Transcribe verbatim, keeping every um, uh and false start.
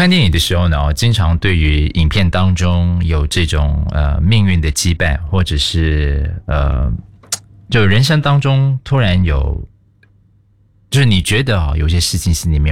看电影的时候呢，经常对于影片当中有这种呃命运的羁绊，或者是呃，就人生当中突然有，就是你觉得啊、哦，有些事情是你没有